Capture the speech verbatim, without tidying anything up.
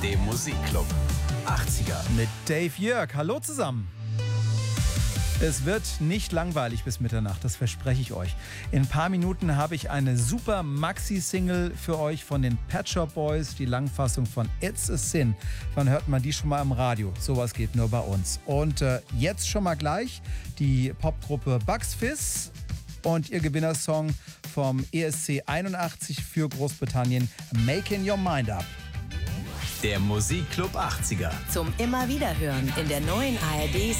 dem Musikclub achtziger. Mit Dave Jörg. Hallo zusammen. Es wird nicht langweilig bis Mitternacht, das verspreche ich euch. In ein paar Minuten habe ich eine super Maxi-Single für euch von den Pet Shop Boys, die Langfassung von It's a Sin. Wann hört man die schon mal im Radio? Sowas geht nur bei uns. Und äh, jetzt schon mal gleich die Popgruppe Bucks Fizz und ihr Gewinnersong vom E S C einundachtzig für Großbritannien, Making Your Mind Up. Der Musikclub achtziger. Zum immer wieder hören in der neuen A R D